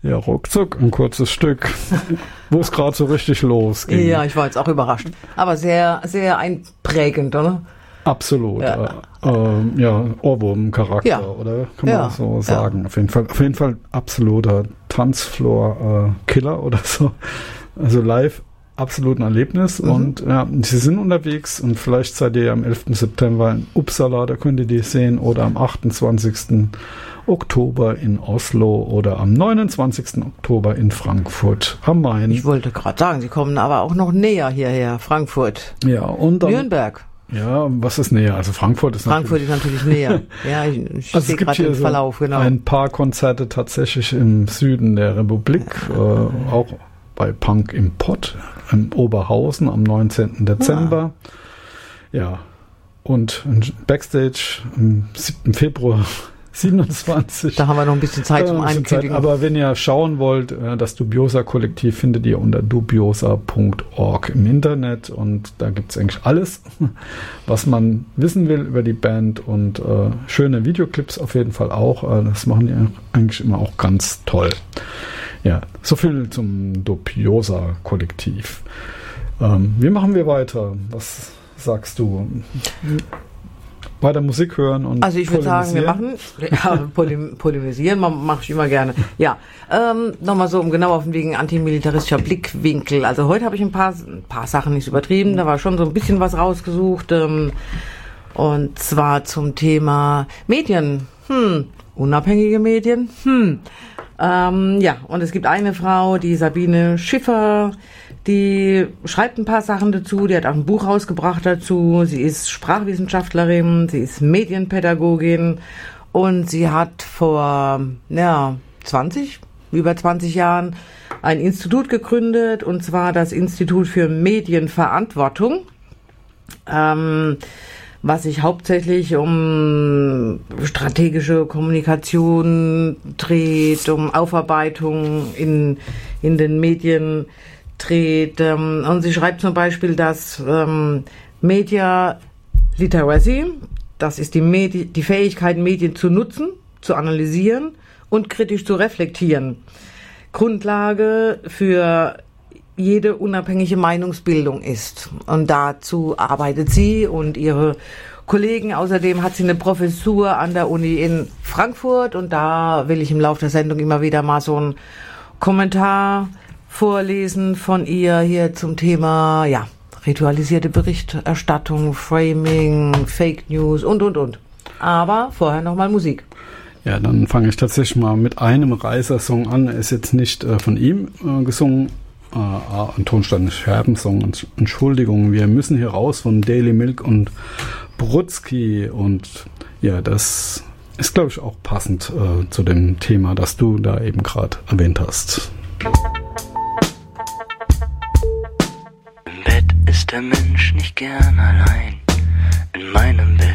Ja, ruckzuck, ein kurzes Stück, wo es gerade so richtig losging. Ja, ich war jetzt auch überrascht. Aber sehr, sehr einprägend, oder? Absolut. Ja, Ohrwurm-Charakter, Ja. oder? Kann man das so sagen. Ja. Auf jeden Fall absoluter Tanzfloor-Killer oder so. Also live absolut ein Erlebnis. Und ja, sie sind unterwegs und vielleicht seid ihr am 11. September in Uppsala, da könnt ihr die sehen, oder am 28. Oktober in Oslo oder am 29. Oktober in Frankfurt am Main. Ich wollte gerade sagen, sie kommen aber auch noch näher hierher, Frankfurt. Ja, und dann, Nürnberg. Ja, was ist näher? Also Frankfurt ist natürlich näher. Ja, ich also sehe gerade den Verlauf, genau. Ein paar Konzerte tatsächlich im Süden der Republik, auch bei Punk im Pott, in Oberhausen am 19. Dezember. Ja, und Backstage am 7. Februar 27. Da haben wir noch ein bisschen Zeit zum Einkündigen. Aber wenn ihr schauen wollt, das Dubiosa-Kollektiv findet ihr unter dubiosa.org im Internet und da gibt es eigentlich alles, was man wissen will über die Band und schöne Videoclips auf jeden Fall auch. Das machen die eigentlich immer auch ganz toll. Ja, so viel zum Dubiosa-Kollektiv. Wie machen wir weiter? Was sagst du? Weiter Musik hören und also ich würde sagen, wir machen polemisieren, mache ich immer gerne. Ja, nochmal so, um genau auf den Weg antimilitaristischer Blickwinkel. Also heute habe ich ein paar Sachen nicht übertrieben, da war schon so ein bisschen was rausgesucht. Und zwar zum Thema Medien. Unabhängige Medien. Ja, und es gibt eine Frau, die Sabine Schiffer, die schreibt ein paar Sachen dazu, die hat auch ein Buch rausgebracht dazu, sie ist Sprachwissenschaftlerin, sie ist Medienpädagogin und sie hat vor über 20 Jahren ein Institut gegründet, und zwar das Institut für Medienverantwortung, was sich hauptsächlich um strategische Kommunikation dreht, um Aufarbeitung in den Medien dreht. Und sie schreibt zum Beispiel, dass Media Literacy, das ist die Fähigkeit, Medien zu nutzen, zu analysieren und kritisch zu reflektieren, Grundlage für jede unabhängige Meinungsbildung ist. Und dazu arbeitet sie und ihre Kollegen. Außerdem hat sie eine Professur an der Uni in Frankfurt und da will ich im Laufe der Sendung immer wieder mal so einen Kommentar vorlesen von ihr hier zum Thema, ritualisierte Berichterstattung, Framing, Fake News und. Aber vorher nochmal Musik. Ja, dann fange ich tatsächlich mal mit einem Reißersong an. Er ist jetzt nicht von ihm gesungen, ein Tonstein Scherben-Song. Entschuldigung, wir müssen hier raus von Daily Milk und Brutzki. Und ja, das ist, glaube ich, auch passend zu dem Thema, das du da eben gerade erwähnt hast. Im Bett ist der Mensch nicht gern allein. In meinem Bett